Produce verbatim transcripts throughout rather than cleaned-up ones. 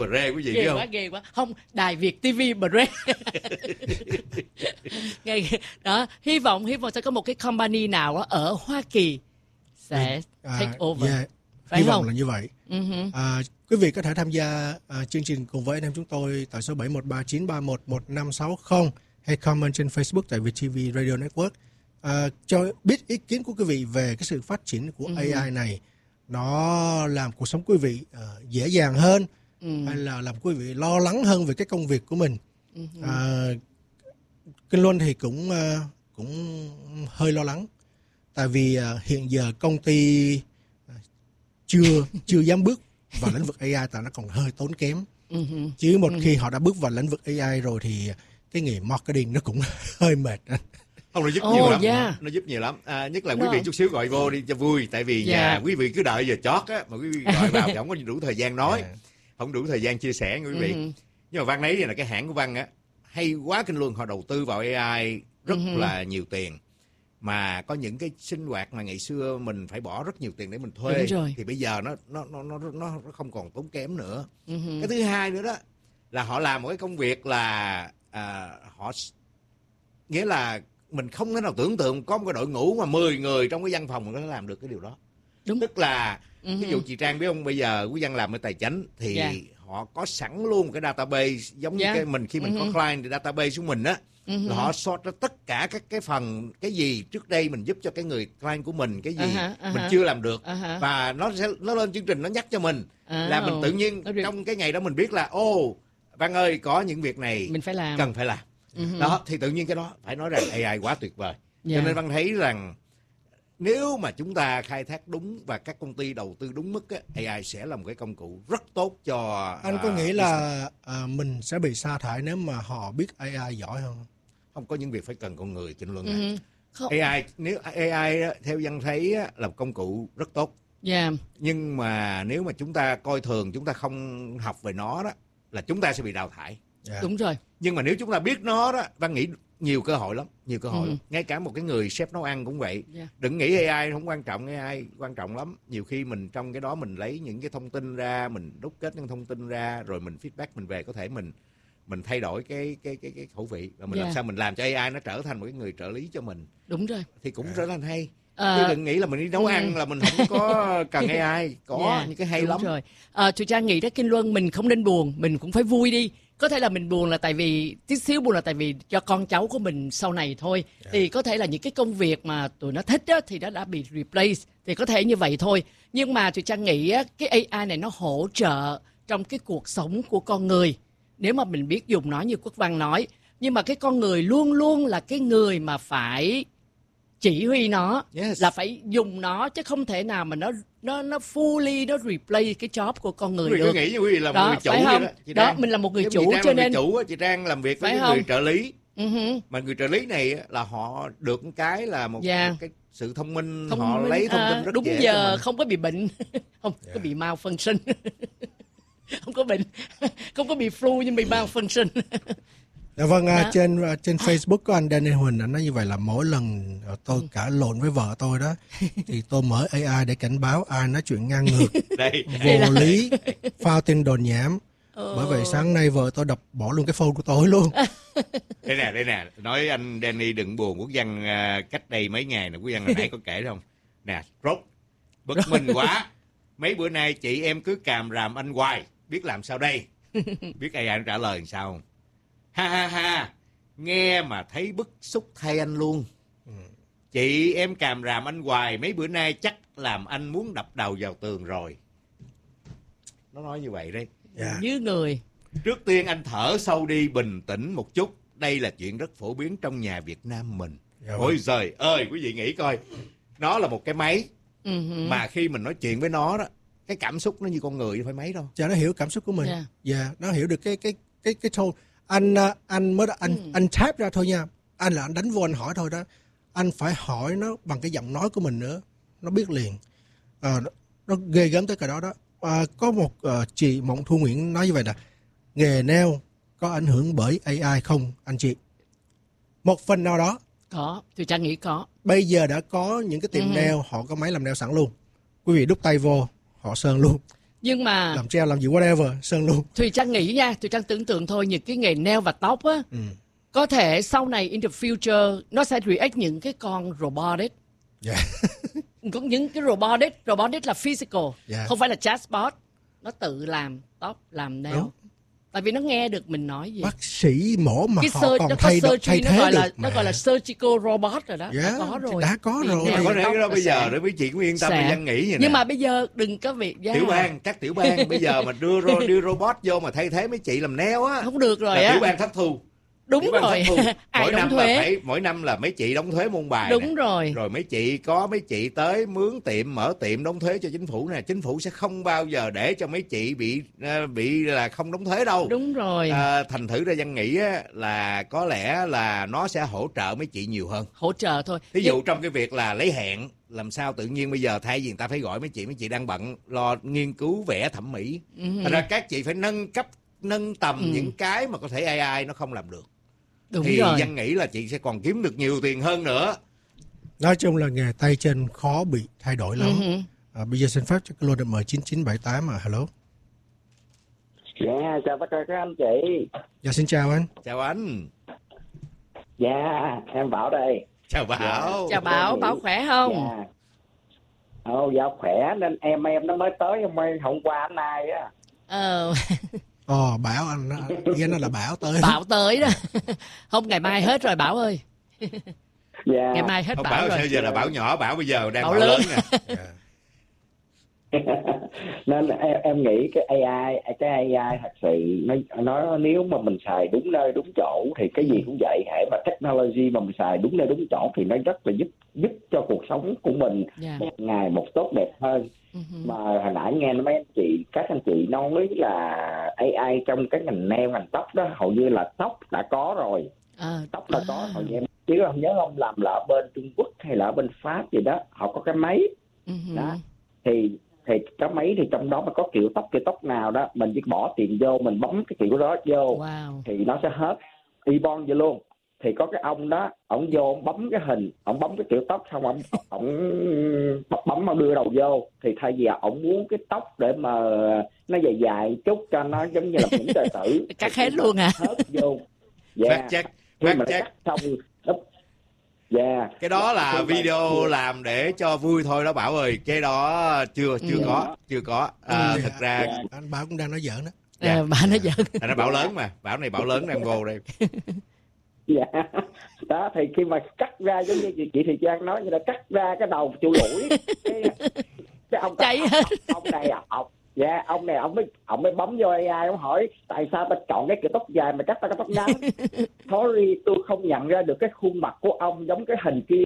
Bre quý vị ghê biết không? quá ghê quá không đài Việt ti vi Bre. Đó, hy vọng hy vọng sẽ có một cái company nào đó ở Hoa Kỳ sẽ à, take over. Yeah. Phải Hy không? vọng là như vậy. Uh-huh. À, quý vị có thể tham gia à, chương trình cùng với anh em chúng tôi tại số bảy một ba chín ba một một năm sáu không hay comment trên Facebook tại vê tê vê Radio Network. À, cho biết ý kiến của quý vị về cái sự phát triển của uh-huh. a i này. Nó làm cuộc sống quý vị uh, dễ dàng hơn uh-huh. hay là làm quý vị lo lắng hơn về cái công việc của mình. Uh-huh. À, Kinh Luân thì cũng uh, cũng hơi lo lắng. Tại vì uh, hiện giờ công ty uh, chưa chưa dám bước vào lĩnh vực a i tại nó còn hơi tốn kém. Uh-huh. Chứ một uh-huh. khi họ đã bước vào lĩnh vực a i rồi thì cái nghề marketing nó cũng hơi mệt. Không, nó giúp oh, nhiều lắm. Yeah. Nó giúp nhiều lắm. À, nhất là no. quý vị chút xíu gọi vô đi cho vui. Tại vì yeah. nhà quý vị cứ đợi giờ chót á, mà quý vị gọi vào thì không có đủ thời gian nói, yeah. không đủ thời gian chia sẻ quý vị. Uh-huh. Nhưng mà Văn ấy thì là cái hãng của Văn á, hay quá Kinh Luân, họ đầu tư vào a i rất uh-huh. là nhiều tiền. Mà có những cái sinh hoạt mà ngày xưa mình phải bỏ rất nhiều tiền để mình thuê, thì bây giờ nó nó nó nó nó không còn tốn kém nữa. Uh-huh. Cái thứ hai nữa đó là họ làm một cái công việc là à, họ nghĩa là mình không thể nào tưởng tượng có một cái đội ngũ mà mười người trong cái văn phòng mình có thể làm được cái điều đó. Đúng. Tức là uh-huh. ví dụ chị Trang biết không, bây giờ Quý Văn làm ở tài chính thì yeah. họ có sẵn luôn một cái database giống yeah. như cái mình khi mình uh-huh. có client thì database của mình á. Uh-huh. Là họ sort ra tất cả các cái phần cái gì trước đây mình giúp cho cái người client của mình, cái gì uh-huh, uh-huh. mình chưa làm được, uh-huh. và nó sẽ nó lên chương trình nó nhắc cho mình, uh-huh. là mình tự nhiên uh-huh. trong cái ngày đó mình biết là ô oh, Văn ơi có những việc này mình phải làm, cần phải làm. Uh-huh. Đó thì tự nhiên cái đó phải nói rằng a i quá tuyệt vời. Yeah. Cho nên Văn thấy rằng nếu mà chúng ta khai thác đúng và các công ty đầu tư đúng mức á, a i sẽ là một cái công cụ rất tốt cho. Anh có uh, nghĩ là uh, mình sẽ bị sa thải nếu mà họ biết a i giỏi không? Không, có những việc phải cần con người Kinh Luân. Uh-huh. Không. a i nếu a i theo Văn thấy là một công cụ rất tốt. Yeah. Nhưng mà nếu mà chúng ta coi thường, chúng ta không học về nó đó, là chúng ta sẽ bị đào thải. Yeah. Đúng rồi. Nhưng mà nếu chúng ta biết nó đó, Văn nghĩ nhiều cơ hội lắm, nhiều cơ hội. Uh-huh. Lắm. Ngay cả một cái người chef nấu ăn cũng vậy. Yeah. Đừng nghĩ a i không quan trọng, a i quan trọng lắm. Nhiều khi mình trong cái đó mình lấy những cái thông tin ra, mình đúc kết những thông tin ra, rồi mình feedback mình về, có thể mình mình thay đổi cái cái cái cái khẩu vị và mình yeah. làm sao mình làm cho a i nó trở thành một cái người trợ lý cho mình. Đúng rồi. Thì cũng rất là hay. À, chứ đừng nghĩ là mình đi nấu ăn là mình không có cần a i, có yeah, những cái hay đúng lắm. Rồi. À, Thùy Trang nghĩ đó Kinh Luân, mình không nên buồn, mình cũng phải vui đi. Có thể là mình buồn là tại vì tí xíu buồn là tại vì cho con cháu của mình sau này thôi. Yeah. Thì có thể là những cái công việc mà tụi nó thích á, thì nó đã bị replace, thì có thể như vậy thôi. Nhưng mà Thùy Trang nghĩ á, cái a i này nó hỗ trợ trong cái cuộc sống của con người, nếu mà mình biết dùng nó như Quốc Văn nói. Nhưng mà cái con người luôn luôn là cái người mà phải chỉ huy nó, yes. là phải dùng nó, chứ không thể nào mà nó nó nó fully nó replace cái job của con người quý được. Quý nghĩ như quý vị là đó, một người chủ phải không? đó. Chị đó, Trang, mình là một người chủ cho nên chủ á, chị Trang làm việc với người trợ lý. Uh-huh. Mà người trợ lý này là họ được một cái là một, yeah. một cái sự thông minh, thông họ minh, lấy thông tin rất đúng dễ giờ, không có bị bệnh, không yeah. có bị malfunction. Không có bệnh, không có bị flu nhưng bị malfunction. Dạ vâng, đó. trên trên Facebook của anh Danny Huỳnh anh nói như vậy là mỗi lần tôi cãi lộn với vợ tôi đó thì tôi mở a i để cảnh báo ai nói chuyện ngang ngược, đây, vô đây lý, phao tin đồn nhảm. Ờ. Bởi vậy sáng nay vợ tôi đập bỏ luôn cái phone của tôi luôn. Đây nè, đây nè, nói anh Danny đừng buồn. Quốc Văn cách đây mấy ngày nè, Quốc Văn hồi nãy có kể không? Nè, rốt, bất minh quá. Mấy bữa nay chị em cứ càm ràm anh hoài, biết làm sao đây? Biết a i anh trả lời làm sao không? Ha ha ha, nghe mà thấy bức xúc thay anh luôn. Ừ. Chị em càm ràm anh hoài, mấy bữa nay chắc làm anh muốn đập đầu vào tường rồi. Nó nói như vậy đấy. Yeah. Như người. Trước tiên anh thở sâu đi, bình tĩnh một chút. Đây là chuyện rất phổ biến trong nhà Việt Nam mình. Yeah. Ôi giời ơi, quý vị nghĩ coi. Nó là một cái máy. Uh-huh. Mà khi mình nói chuyện với nó đó, cái cảm xúc nó như con người, phải máy đâu. Dạ, nó hiểu cảm xúc của mình. Dạ, yeah. yeah, nó hiểu được cái cái cái cái tone. Anh anh mới anh ừ. anh type ra thôi nha. Anh là anh đánh vô anh hỏi thôi đó. Anh phải hỏi nó bằng cái giọng nói của mình nữa, nó biết liền. À, nó, nó ghê gớm tới cả đó đó. À, có một uh, chị Mộng Thu Nguyễn nói như vậy nè: nghề nail có ảnh hưởng bởi a i không anh chị? Một phần nào đó. Có, tôi chắc nghĩ có. Bây giờ đã có những cái tiệm ừ. nail họ có máy làm nail sẵn luôn. Quý vị đút tay vô, họ sơn luôn. Nhưng mà làm treo làm gì whatever Sơn luôn. Thùy Trang nghĩ nha, Thùy Trang tưởng tượng thôi, những cái nghề nail và tóc á, Ừ. có thể sau này in the future nó sẽ create những cái con robotic. Yeah. Có những cái robotic, robotic là physical, Yeah. không phải là chatbot. Nó tự làm tóc, làm nail. Đúng. Tại vì nó nghe được mình nói gì. Bác sĩ mổ mà Cái họ sur- còn nó có thay, thay surgery, nó thế gọi được là mà. nó gọi là surgical robot rồi đó. Yeah, Đã có rồi. đã có Vì rồi. nail Mà có và thể tóc cái đó nó bây giờ sẽ- để mấy chị cũng yên tâm sẽ. là Văn nghĩ vậy nè. Nhưng mà bây giờ đừng có việc yeah. Tiểu bang, chắc tiểu bang bây giờ mà đưa ro- đưa robot vô mà thay thế mấy chị làm nail á, không được rồi là á. tiểu bang thất thu. Đúng Tiểu bang rồi. thất thu. Ai Mỗi đóng năm thuế. là phải mỗi năm là mấy chị đóng thuế môn bài. Đúng nè. rồi. Rồi mấy chị có mấy chị tới mướn tiệm, mở tiệm đóng thuế cho chính phủ nè, chính phủ sẽ không bao giờ để cho mấy chị bị uh, bị là không đóng thuế đâu. Đúng rồi. À, thành thử ra Văn nghĩ á, là có lẽ là nó sẽ hỗ trợ mấy chị nhiều hơn. Hỗ trợ thôi. Ví dụ trong cái việc là lấy hẹn, làm sao tự nhiên bây giờ thay vì người ta phải gọi mấy chị, mấy chị đang bận lo nghiên cứu vẽ thẩm mỹ. Ừ. Thành ra các chị phải nâng cấp, nâng tầm Ừ. những cái mà có thể a i nó không làm được. Đúng Thì rồi. Văn nghĩ là chị sẽ còn kiếm được nhiều tiền hơn nữa. Nói chung là nghề tay chân khó bị thay đổi lắm. Ừ. À, bây giờ xin phép cho cái lô M chín chín bảy tám mà hello. Dạ, chào tất cả các anh chị. Dạ xin chào anh. Chào anh. Dạ, em Bảo đây. Chào Bảo. Chào Bảo, Bảo khỏe không? Dạ. Ồ, dạ khỏe nên em em nó mới tới hôm nay hôm qua hôm nay á. Ờ, Ồ, Bảo anh đó, nghe nó là Bảo tới. Bảo tới đó. Không, ngày mai hết rồi Bảo ơi. Dạ. Ngày mai hết Không, Bảo, Bảo rồi. sao giờ là Bảo nhỏ, Bảo bây giờ đang Bảo Bảo, lớn. lớn nè. Dạ. Nên em, em nghĩ cái a i cái a i thật sự nó nó nếu mà mình xài đúng nơi đúng chỗ thì cái gì cũng vậy, hệ mà technology mà mình xài đúng nơi đúng chỗ thì nó rất là giúp giúp cho cuộc sống của mình Dạ. một ngày một tốt đẹp hơn. Ừ. Mà hồi nãy nghe mấy anh chị các anh chị nói là a i trong cái ngành nail ngành tóc đó, hầu như là tóc đã có rồi, Ờ, tóc là à. có hồi em chứ không nhớ không làm là ở bên Trung Quốc hay là ở bên Pháp gì đó, họ có cái máy Ừ. đó, thì thì cái máy thì trong đó mà có kiểu tóc kiểu tóc nào đó mình chỉ bỏ tiền vô, mình bấm cái kiểu đó vô Wow. thì nó sẽ hết y bon vậy luôn. Thì có cái ông đó, ổng vô ổng bấm cái hình, ổng bấm cái kiểu tóc xong ổng ổng bấm mà đưa đầu vô, thì thay vì ổng muốn cái tóc để mà nó dài dài chút cho nó giống như là những tài tử Cắt hết luôn à? hết vô. Fact check, Khi fact mà nó check. cắt xong nó yeah. Cái đó là Khi mà- video làm để cho vui thôi đó Bảo ơi. Cái đó chưa chưa Ừ. có, chưa có. À, Ừ. thật ra Dạ. Anh Bảo cũng đang nói giỡn đó. Dạ. À, bà nói giỡn. là nó Bảo lớn mà. Bảo này Bảo lớn đang vô đây. Dạ. Đó thì khi mà cắt ra giống như chị, chị Thị Trang nói như là cắt ra cái đầu chu lũi cái, cái ông Chạy ông, hết. ông này ông dạ ông này ông mới ông mới bấm vô a i, ông hỏi tại sao ta chọn cái kiểu tóc dài mà cắt ta cái tóc ngắn. Sorry, tôi không nhận ra được cái khuôn mặt của ông giống cái hình kia.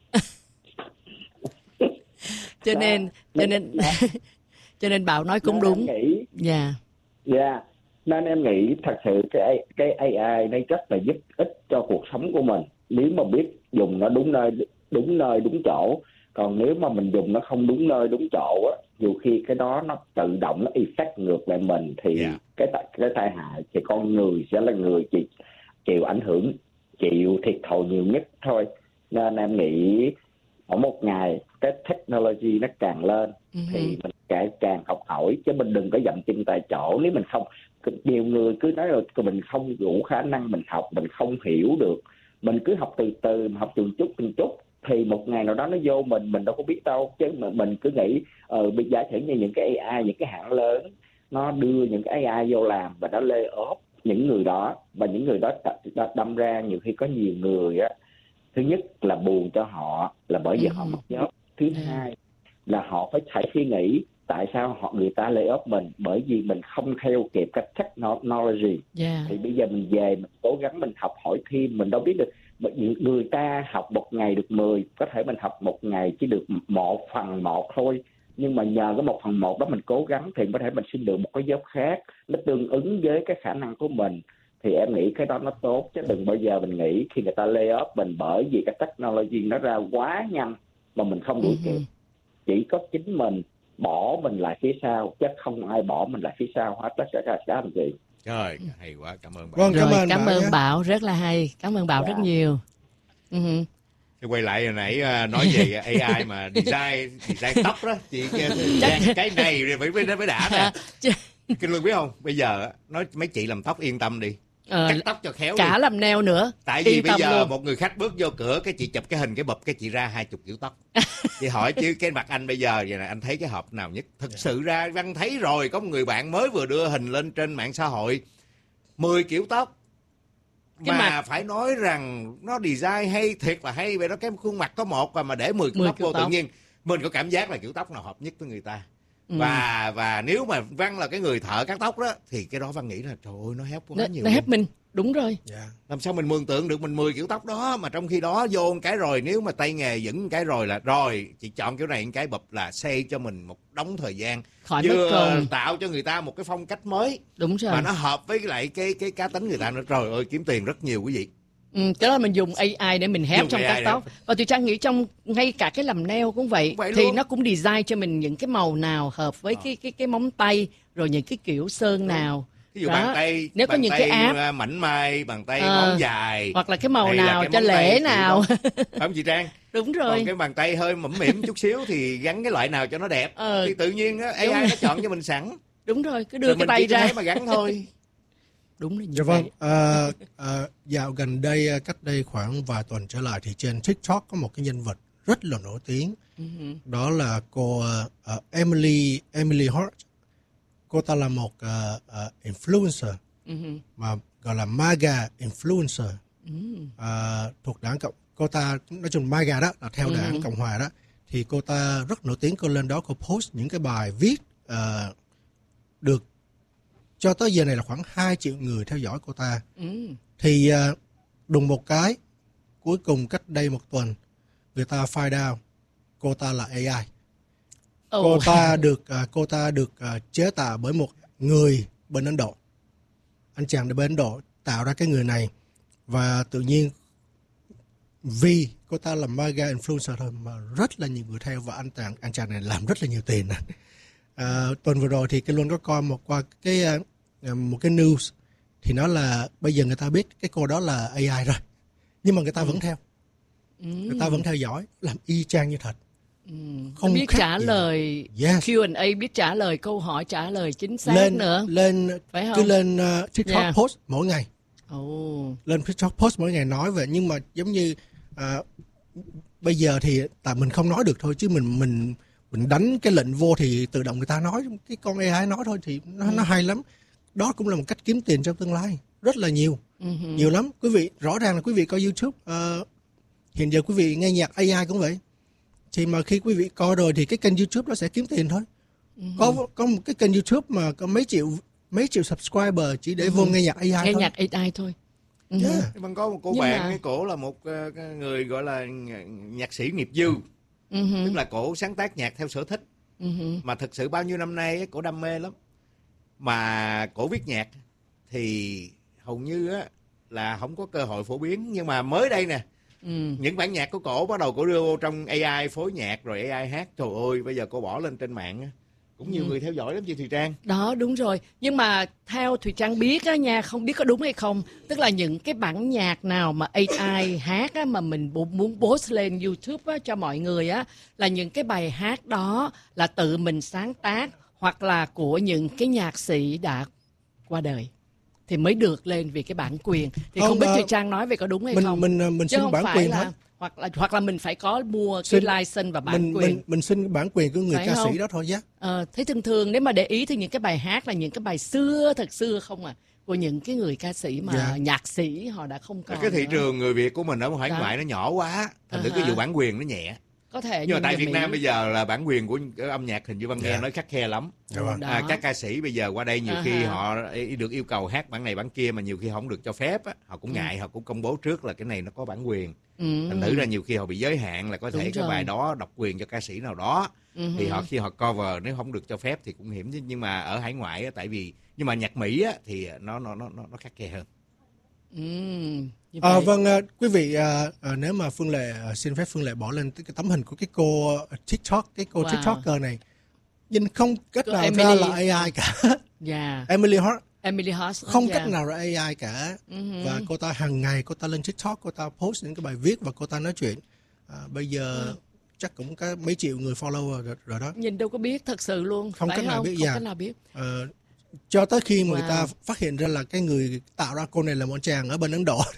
Cho nên cho nên cho nên Bảo nói cũng Nên đúng. em nghĩ Dạ. dạ nên em nghĩ thật sự cái cái a i này rất là giúp ích cho cuộc sống của mình nếu mà biết dùng nó đúng nơi đúng nơi đúng chỗ. Còn nếu mà mình dùng nó không đúng nơi đúng chỗ á, nhiều khi cái đó nó tự động nó effect ngược lại mình thì Dạ. cái tai- cái tai hại thì con người sẽ là người chịu chịu ảnh hưởng, chịu thiệt thòi nhiều nhất thôi. Nên em nghĩ mỗi một ngày cái technology nó càng lên Ừ. thì mình càng càng học hỏi, chứ mình đừng có dậm chân tại chỗ. Nếu mình không, nhiều người cứ nói là mình không đủ khả năng mình học, mình không hiểu được, mình cứ học từ từ, học từng chút từng chút thì một ngày nào đó nó vô mình mình đâu có biết đâu. Chứ mà mình cứ nghĩ ờ bây giờ thể như những cái a i, những cái hãng lớn nó đưa những cái a i vô làm và nó lay off những người đó, và những người đó đâm ra nhiều khi có nhiều người á, thứ nhất là buồn cho họ là bởi vì Ừ. họ mất job, thứ Ừ. hai là họ phải phải suy nghĩ tại sao họ người ta lay off mình, bởi vì mình không theo kịp cái technology. Dạ. Thì bây giờ mình về mình cố gắng mình học hỏi thêm, mình đâu biết được người ta học một ngày được mười, có thể mình học một ngày chỉ được một phần một thôi, nhưng mà nhờ cái một phần một đó mình cố gắng thì có thể mình xin được một cái job khác nó tương ứng với cái khả năng của mình. Thì em nghĩ cái đó nó tốt, chứ đừng bao giờ mình nghĩ khi người ta lay off mình bởi vì cái technology nó ra quá nhanh mà mình không đuổi kịp. Chỉ có chính mình bỏ mình lại phía sau, chứ không ai bỏ mình lại phía sau hết, tất cả các anh chị. Trời, hay quá, cảm ơn Bảo. Vâng, Rồi, cảm ơn cảm Bảo ơn nhé. Bảo rất là hay. Cảm ơn Bảo Dạ. rất nhiều. Ừ. Thì quay lại hồi nãy à, nói về a i mà design design tóc đó chị Trang, cái này rồi phải phải đã nè. Kinh Luân biết không, bây giờ nói mấy chị làm tóc yên tâm đi, ờ, cắt tóc cho khéo cả đi. làm nail nữa. Tại vì yên bây giờ luôn. một người khách bước vô cửa, cái chị chụp cái hình cái bụp cái chị ra hai chục kiểu tóc. Chị hỏi chứ cái mặt anh bây giờ vậy này, anh thấy cái hộp nào nhất? Thực sự ra Văn thấy rồi, có một người bạn mới vừa đưa hình lên trên mạng xã hội mười kiểu tóc. Cái mà mặt... phải nói rằng nó design hay thiệt là hay, vậy đó, cái khuôn mặt có một và mà để mười kiểu tóc vô, tóc. Tự nhiên mình có cảm giác là kiểu tóc nào hợp nhất với người ta. Ừ. và và nếu mà Văn là cái người thợ cắt tóc đó thì cái đó Văn nghĩ là trời ơi nó help quá nhiều, nó help mình. Đúng rồi. Yeah. Làm sao mình mường tượng được mình mười kiểu tóc đó, mà trong khi đó vô một cái rồi, nếu mà tay nghề vững cái rồi là rồi chị chọn kiểu này một cái bập là xây cho mình một đống thời gian, khỏi vừa tạo cho người ta một cái phong cách mới. Đúng rồi. Mà nó hợp với lại cái cái cá tính người ta nữa. Trời ơi kiếm tiền rất nhiều quý vị. Ừ, cái đó mình dùng a i để mình help trong cắt tóc. Và Thùy Trang nghĩ trong ngay cả cái làm nail cũng vậy, vậy thì luôn. Nó cũng design cho mình những cái màu nào hợp với à. cái cái cái móng tay, rồi những cái kiểu sơn nào. Ví dụ đó. Bàn tay, nếu có bàn những tay cái app mảnh mai, bàn tay à, móng dài, hoặc là cái màu nào cho lễ nào. Phải không chị Trang? Đúng rồi. Còn cái bàn tay hơi mẫm mỉm chút xíu thì gắn cái loại nào cho nó đẹp. Ờ. Thì tự nhiên á a i nó chọn cho mình sẵn. Đúng rồi, cứ đưa rồi cái tay ra mà gắn thôi. Đúng là như dạ vâng. À, à, dạo gần đây, cách đây khoảng vài tuần trở lại thì trên TikTok có một cái nhân vật rất là nổi tiếng. Uh-huh. Đó là cô uh, Emily Emily Hart. Cô ta là một uh, uh, influencer uh-huh. mà gọi là MAGA influencer, uh-huh. uh, thuộc đảng cộng. Cô ta nói chung MAGA đó là theo uh-huh. đảng Cộng hòa đó. Thì cô ta rất nổi tiếng. Cô lên đó cô post những cái bài viết uh, được cho tới giờ này là khoảng hai triệu người theo dõi cô ta. Ừ. Thì uh, đùng một cái, cuối cùng cách đây một tuần, người ta find out cô ta là a i. Oh. Cô ta được uh, cô ta được uh, chế tạo bởi một người bên Ấn Độ. Anh chàng bên Ấn Độ tạo ra cái người này. Và tự nhiên vì cô ta là mega influencer thôi mà rất là nhiều người theo, và anh chàng anh chàng này làm rất là nhiều tiền. À, tuần vừa rồi thì cái luôn có coi một qua cái uh, một cái news thì nó là bây giờ người ta biết cái cô đó là a i rồi, nhưng mà người ta ừ. vẫn theo, ừ. người ta vẫn theo dõi, làm y chang như thật. Ừ. Không biết trả gì. lời yes. Q and A, biết trả lời câu hỏi, trả lời chính xác lên, nữa. Lên phải không? Cứ lên uh, TikTok yeah. post mỗi ngày. Oh. Lên TikTok post mỗi ngày nói về, nhưng mà giống như uh, bây giờ thì tại mình không nói được thôi, chứ mình mình mình đánh cái lệnh vô thì tự động người ta nói, cái con a i nói thôi thì nó, ừ. nó hay lắm. Đó cũng là một cách kiếm tiền trong tương lai rất là nhiều, uh-huh. nhiều lắm. Quý vị rõ ràng là quý vị coi YouTube, uh, hiện giờ quý vị nghe nhạc a i cũng vậy. Thì mà khi quý vị coi rồi thì cái kênh YouTube nó sẽ kiếm tiền thôi. Uh-huh. Có có một cái kênh YouTube mà có mấy triệu mấy triệu subscriber chỉ để uh-huh. vô nghe nhạc a i nghe thôi. Nghe nhạc a i thôi. Uh-huh. Yeah. Bằng có một cô nhưng bạn, mà... cái cổ là một uh, người gọi là nhạc sĩ nghiệp dư. Uh-huh. Tức là cổ sáng tác nhạc theo sở thích. Uh-huh. Mà thực sự bao nhiêu năm nay cổ đam mê lắm. Mà cổ viết nhạc thì hầu như á là không có cơ hội phổ biến, nhưng mà mới đây nè, ừ. những bản nhạc của cổ bắt đầu cổ đưa vô trong a i phối nhạc rồi a i hát. Trời ơi, bây giờ cô bỏ lên trên mạng cũng nhiều ừ. người theo dõi lắm chị Thùy Trang. Đó, đúng rồi. Nhưng mà theo Thùy Trang biết á nha, không biết có đúng hay không, tức là những cái bản nhạc nào mà a i hát á, mà mình muốn post lên YouTube á, cho mọi người á, là những cái bài hát đó là tự mình sáng tác hoặc là của những cái nhạc sĩ đã qua đời thì mới được lên vì cái bản quyền. Thì không, không biết Thùy Trang nói về có đúng hay mình, không? Mình mình mình xin bản quyền là, hoặc là hoặc là mình phải có mua xin, cái license và bản mình, quyền. Mình mình xin bản quyền của người phải ca không? sĩ đó thôi nhé. Ờ, thế thường thường nếu mà để ý thì những cái bài hát là những cái bài xưa, thật xưa không à, của những cái người ca sĩ mà yeah. nhạc sĩ họ đã không còn. Cái thị nữa. trường người Việt của mình ở hải ngoại nó nhỏ quá, thành thử uh-huh. cái vụ bản quyền nó nhẹ. Có thể, nhưng mà tại Việt Mỹ... Nam bây giờ là bản quyền của âm nhạc hình như Văn nghe yeah. nói khắt khe lắm. Yeah. À, các ca sĩ bây giờ qua đây nhiều uh-huh. khi họ được yêu cầu hát bản này bản kia mà nhiều khi không được cho phép á, họ cũng ngại, uh-huh. họ cũng công bố trước là cái này nó có bản quyền. Uh-huh. Thành thử ra nhiều khi họ bị giới hạn là có thể Đúng cái rồi. bài đó độc quyền cho ca sĩ nào đó, uh-huh. thì họ khi họ cover nếu không được cho phép thì cũng hiểm chứ. Nhưng mà ở hải ngoại á, tại vì nhưng mà nhạc Mỹ á thì nó nó nó nó khắt khe hơn. Ừ. À, vâng, uh, quý vị, uh, uh, nếu mà Phương Lệ uh, xin phép Phương Lệ bỏ lên cái tấm hình của cái cô uh, TikTok, cái cô wow. TikToker này, nhìn không cách cô nào Emily... ra là a i cả. Yeah. Emily Hart. Emily Hart. Không yeah. cách nào ra a i cả. Uh-huh. Và cô ta hàng ngày cô ta lên TikTok, cô ta post những cái bài viết và cô ta nói chuyện. À, bây giờ ừ. chắc cũng có mấy triệu người follow rồi, rồi đó. Nhìn đâu có biết thật sự luôn. Không cách nào biết. Không dạ. cách nào biết. Ờ, cho tới khi mà wow. người ta phát hiện ra là cái người tạo ra cô này là một chàng ở bên Ấn Độ.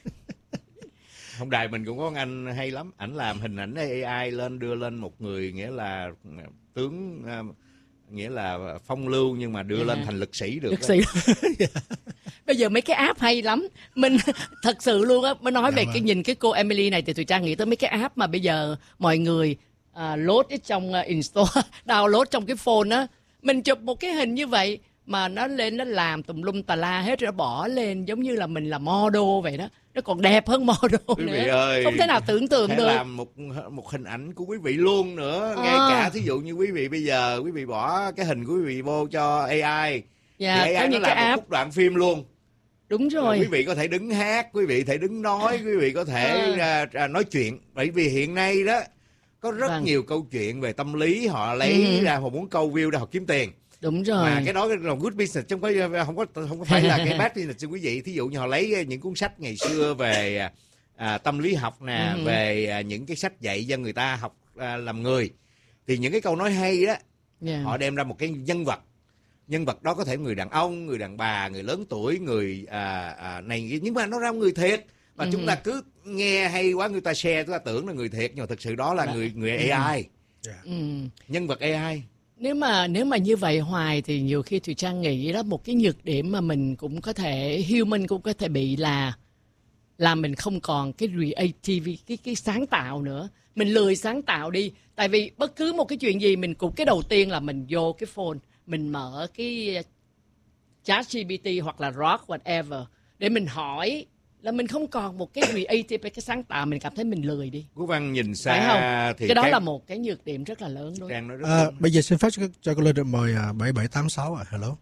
Hôm đài mình cũng có anh hay lắm, ảnh làm hình ảnh a i lên, đưa lên một người nghĩa là tướng, nghĩa là phong lưu nhưng mà đưa yeah. lên thành lực sĩ được. Lực sĩ. Bây giờ mấy cái app hay lắm. Mình thật sự luôn á, mới nói dạ về vâng. cái nhìn cái cô Emily này thì tụi Trang nghĩ tới mấy cái app mà bây giờ mọi người à, load ở trong uh, install, download trong cái phone á. Mình chụp một cái hình như vậy mà nó lên nó làm tùm lum tà la hết, rồi nó bỏ lên giống như là mình là model vậy đó. Nó còn đẹp hơn model quý nữa. Vị ơi, không thể nào tưởng tượng được. làm một một hình ảnh của quý vị luôn nữa. À. Ngay cả thí dụ như quý vị bây giờ quý vị bỏ cái hình của quý vị vô cho a i, dạ, thì a i nó làm một khúc đoạn phim luôn. Đúng rồi. Rồi quý vị có thể đứng hát, quý vị có thể đứng nói, quý vị có thể à. À, nói chuyện. Bởi vì hiện nay đó có rất vâng. nhiều câu chuyện về tâm lý, họ lấy ừ. ra, họ muốn câu view để họ kiếm tiền. Đúng rồi. Mà cái đó là good business, chứ không có không có không có phải là cái bad business quý vị. Thí dụ như họ lấy những cuốn sách ngày xưa về à, tâm lý học nè, ừ. về à, những cái sách dạy cho người ta học à, làm người, thì những cái câu nói hay đó, yeah. họ đem ra một cái nhân vật. Nhân vật đó có thể người đàn ông, người đàn bà, người lớn tuổi, người à, à, này, nhưng mà nó ra người thiệt. Mà ừ. chúng ta cứ nghe hay quá, người ta share, chúng ta tưởng là người thiệt, nhưng mà thực sự đó là người người a i, yeah. ừ. nhân vật a i. Nếu mà nếu mà như vậy hoài thì nhiều khi Thùy Trang nghĩ đó, một cái nhược điểm mà mình cũng có thể, human cũng có thể bị là là mình không còn cái creative, cái cái sáng tạo nữa. Mình lười sáng tạo đi. Tại vì bất cứ một cái chuyện gì mình cũng, cái đầu tiên là mình vô cái phone, mình mở cái chat giê pê tê hoặc là Rock whatever để mình hỏi, là mình không còn một cái creative, cái sáng tạo, mình cảm thấy mình lười đi. Quốc Văn nhìn xa thì cái đó cái... là một cái nhược điểm rất là lớn luôn. À, bây giờ xin phép cho, cho cô Linh được mời uh, bảy bảy tám sáu ạ. À. Hello.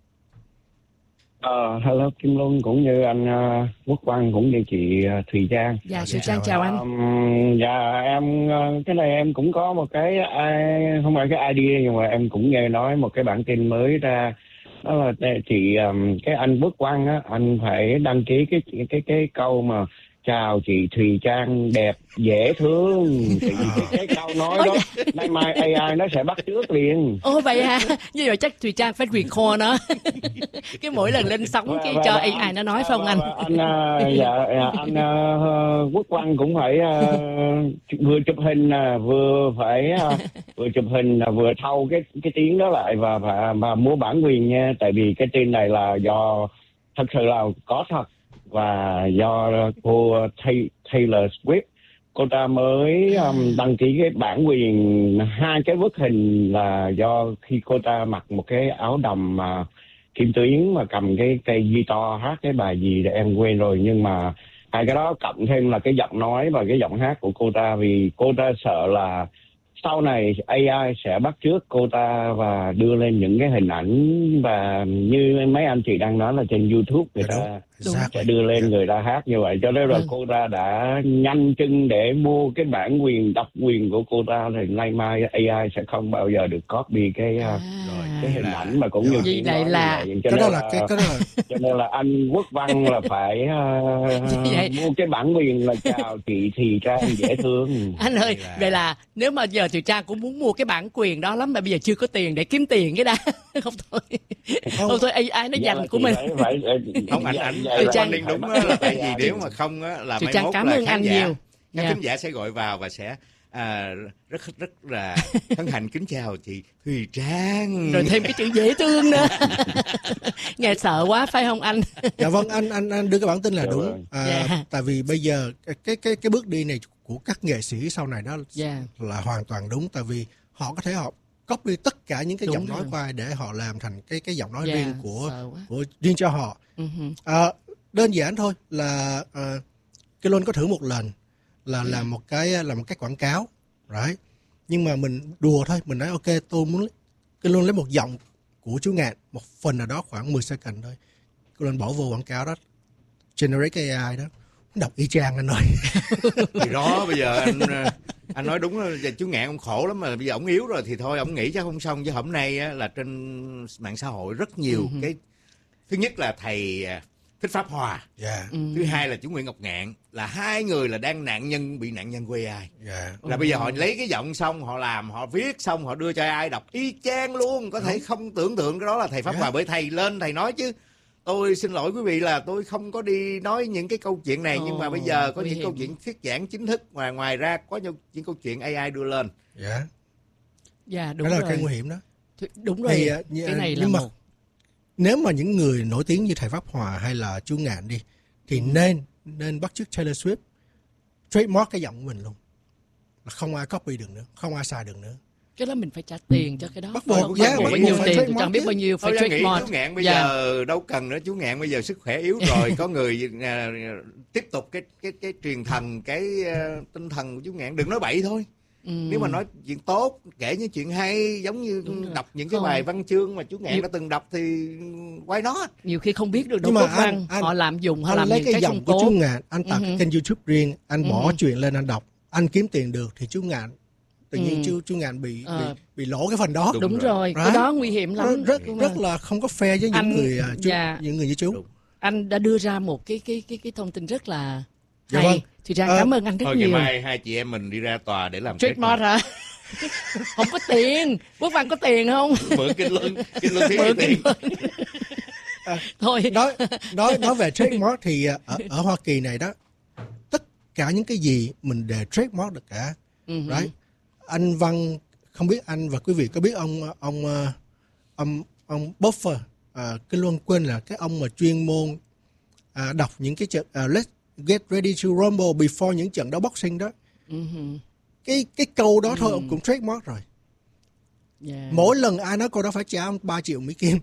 Uh, hello Kim Luân, cũng như anh uh, Quốc Văn, cũng như chị uh, Thùy Trang. Dạ, Thùy Trang chào anh. Um, dạ em uh, cái này em cũng có một cái uh, không phải cái idea, nhưng mà em cũng nghe nói một cái bản tin mới ra. Đó là chị um, cái anh Quốc Văn á, anh phải đăng ký cái cái cái, cái câu mà chào chị Thùy Trang đẹp dễ thương. Thì cái, cái câu nói đó nay mai a i nó sẽ bắt chước liền. Ồ vậy hả? Như vậy chắc Thùy Trang phải record nó. Cái mỗi lần lên sóng cái cho a i nó nói phải không anh? Anh dạ anh uh, Quốc Văn cũng phải uh, vừa chụp hình uh, vừa phải uh, vừa chụp hình uh, vừa thâu cái cái tiếng đó lại và và, và mua bản quyền nha. Tại vì cái tin này là do thật sự là có thật, và do cô Taylor Swift, cô ta mới um, đăng ký cái bản quyền hai cái bức hình, là do khi cô ta mặc một cái áo đầm mà kim tuyến mà cầm cái cây guitar hát cái bài gì để em quên rồi, nhưng mà hai cái đó cộng thêm là cái giọng nói và cái giọng hát của cô ta, vì cô ta sợ là sau này a i sẽ bắt chước cô ta và đưa lên những cái hình ảnh, và như mấy anh chị đang nói là trên YouTube người ta đúng. sẽ đưa lên người ta hát như vậy. Cho nên là ừ. cô ta đã nhanh chân để mua cái bản quyền độc quyền của cô ta, thì nay mai a i sẽ không bao giờ được copy cái à, cái hình là... ảnh mà cũng như gì này là cho cái đó là cái cái đó là cho nên là anh Quốc Văn là phải uh, mua cái bản quyền là chào chị Thùy Trang dễ thương. Anh ơi, vậy là nếu mà giờ Thùy Trang cũng muốn mua cái bản quyền đó lắm, mà bây giờ chưa có tiền để kiếm tiền cái đã. Không thôi, không, không thôi a i nó dành của mình. Phải, không ảnh ảnh Thùy Trang điên đúng á, là tại vì nếu mà không á là mai mốt là khán giả, nhiều. Các yeah. khán giả sẽ gọi vào và sẽ à, rất rất là hân hạnh kính chào chị Thùy Trang, rồi thêm cái chữ dễ thương nữa. Nghe sợ quá phải không anh? Dạ vâng, anh anh anh đưa cái bản tin là đúng. À, yeah. Tại vì bây giờ cái cái cái bước đi này của các nghệ sĩ sau này đó yeah. là hoàn toàn đúng, tại vì họ có thể họ copy tất cả những cái đúng giọng rồi. nói qua để họ làm thành cái cái giọng nói yeah. riêng của của riêng cho họ. Uh-huh. À, đơn giản thôi là uh, cái Luân có thử một lần là yeah. làm một cái làm một cái quảng cáo, right? Nhưng mà mình đùa thôi, mình nói ok tôi muốn cái Luân lấy một giọng của chú Ngạn, một phần nào đó khoảng mười second thôi, cái Luân bỏ vô quảng cáo đó, generate cái a i đó, đọc y chang anh ơi. Thì đó bây giờ anh anh nói đúng là chú Ngạn ông khổ lắm, mà bây giờ ông yếu rồi thì thôi ông nghĩ chắc không xong. Chứ hôm nay á, là trên mạng xã hội rất nhiều uh-huh. cái, thứ nhất là thầy Thích Pháp Hòa. Dạ. Ừ. Thứ hai là chú Nguyễn Ngọc Ngạn, là hai người là đang nạn nhân bị nạn nhân của a i. Dạ. Là bây giờ họ lấy cái giọng xong họ làm, họ viết xong họ đưa cho a i đọc y chang luôn, có thể không tưởng tượng cái đó là thầy Pháp Dạ. Hòa, bởi thầy lên thầy nói chứ. Tôi xin lỗi quý vị là tôi không có đi nói những cái câu chuyện này, Ồ, nhưng mà bây giờ có nguy những hiểm. câu chuyện thuyết giảng chính thức, ngoài ngoài ra có những, những câu chuyện a i đưa lên. Dạ. Dạ đúng Đó là rồi. cái nguy hiểm đó. Thì- đúng rồi. Thì, à, như- cái này là nhưng mà một. Nếu mà những người nổi tiếng như thầy Pháp Hòa hay là chú Ngạn đi thì nên nên bắt chước Taylor Swift, trademark cái giọng của mình luôn, là không ai copy được nữa, không ai xài được nữa. Cái đó mình phải trả tiền cho cái đó. Bắt buộc, Không dạ, biết bắt bao buộc nhiêu phải tiền, tôi trademark chẳng biết chứ. bao nhiêu phải Tôi đang nghĩ trademark. chú Ngạn bây Dạ. giờ đâu cần nữa, chú Ngạn bây giờ sức khỏe yếu rồi, có người à, tiếp tục cái cái cái truyền thần, cái à, tinh thần của chú Ngạn, đừng nói bậy thôi. Ừ. Nếu mà nói chuyện tốt, kể những chuyện hay, giống như Đúng rồi. đọc những cái Không. bài văn chương mà chú Ngạn Nhiều- đã từng đọc thì why not? Nhiều khi không biết được đâu Nhưng mà Quốc anh- Văn, anh- họ làm dùng, họ Anh làm lấy những cái cái giọng không của tốt. chú Ngạn, anh tạo Ừ. cái kênh YouTube riêng, anh bỏ Ừ. chuyện lên anh đọc, anh kiếm tiền được thì chú Ngạn tự nhiên Ừ. chú chú Ngạn bị Ờ. bị bị lỗ cái phần đó. Đúng Đúng rồi. rồi, cái Right. đó nguy hiểm lắm. rất rất, Đúng rất rồi. là không có fair với những Anh- người à, chú, dạ. những người như chú. Đúng. Anh đã đưa ra một cái cái cái cái thông tin rất là Dạ hay. vâng. Thì ra Ờ, cảm ơn anh rất Thôi ngày nhiều. mai hai chị em mình đi ra tòa để làm Trademark hả? Không có tiền. Quốc Văn có tiền không? mượn kinh luân, kinh luân thiếu Mượn tiền. Thôi. nói nói nói về trademark thì à, ở ở Hoa Kỳ này đó, tất cả những cái gì mình đều trademark được cả. Ừ. Right? Anh Văn, không biết anh và quý vị có biết ông ông ờ, ông ông Buffer, à, cái luôn quên là cái ông mà chuyên môn à, đọc những cái trận à, Let's get ready to rumble before những trận đấu boxing đó. Ừ. Cái cái câu đó thôi ông cũng trademark rồi. Dạ. Mỗi lần ai nói câu đó phải trả ông ba triệu Mỹ Kim.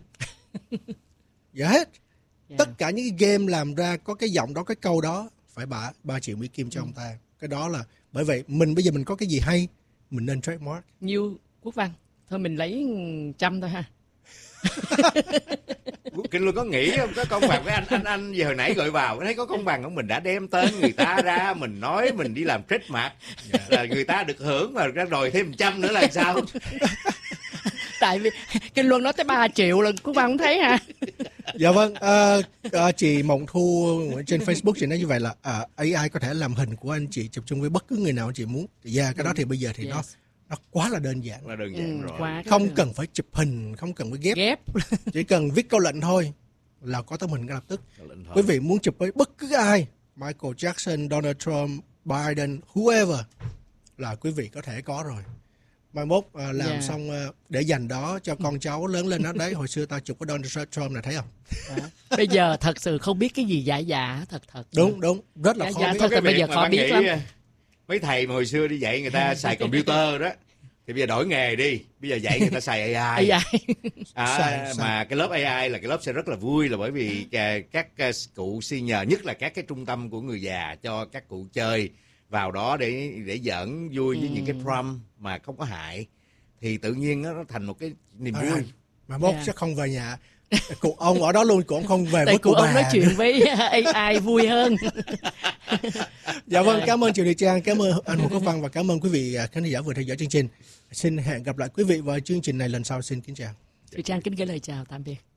Dạ hết. Dạ. Tất cả những cái game làm ra có cái giọng đó, cái câu đó phải bả ba triệu Mỹ Kim cho ông ta. Cái đó là bởi vậy mình bây giờ mình có cái gì hay mình nên trademark. Nhiêu Quốc Văn? Thôi mình lấy trăm thôi ha. Kinh luân có nghĩ không, có công bằng với anh anh anh giờ hồi nãy gọi vào thấy có công bằng không, mình đã đem tên người ta ra, mình nói mình đi làm trademark là người ta được hưởng mà ra đòi thêm trăm nữa là sao? Tại vì Kinh Luân nói tới ba triệu lần Quốc Văn không thấy hả? Dạ vâng, à, à, chị Mộng Thu trên Facebook chị nói như vậy là à, a i có thể làm hình của anh chị chụp chung với bất cứ người nào anh chị muốn. Dạ, cái đó thì bây giờ thì Yes. nó nó quá là đơn giản. Là đơn giản Ừ, rồi. quá cái Không đó. cần phải chụp hình, không cần phải ghép, ghép. chỉ cần viết câu lệnh thôi là có tấm hình ngay lập tức. Lệnh thôi. Quý vị muốn chụp với bất cứ ai, Michael Jackson, Donald Trump, Biden, whoever, là quý vị có thể có rồi. Mai mốt à, làm Yeah. xong à, để dành đó cho con cháu lớn lên đó. Đấy, hồi xưa ta chụp với Donald Trump này thấy không? Đó. Bây giờ thật sự không biết cái gì giả giả thật thật. Đúng, đúng, rất là Dạ, khó dạ, biết. thật. Cái bây việc giờ mà khó bạn biết nghĩ, lắm. mấy thầy mà hồi xưa đi dạy người ta xài computer đó, thì bây giờ đổi nghề đi, bây giờ dạy người ta xài a i. Ai ai. À, Xài- mà cái lớp a i là cái lớp sẽ rất là vui, là bởi vì à, các à, cụ senior, nhất là các cái trung tâm của người già, cho các cụ chơi vào đó để để giỡn vui với Ừ. những cái prompt mà không có hại, thì tự nhiên nó, nó thành một cái niềm À, vui. mà mốt Dạ. sẽ không về nhà. Cụ ông ở đó luôn, cụ ông không về Tại với cụ cụ ông bà. nói chuyện với a i vui hơn. Dạ vâng, cảm ơn chị Lê Trang, cảm ơn anh Hồ Quốc Văn và cảm ơn quý vị à, khán giả vừa theo dõi chương trình. Xin hẹn gặp lại quý vị vào chương trình này lần sau. Xin kính chào. Thùy Trang kính gửi lời chào tạm biệt.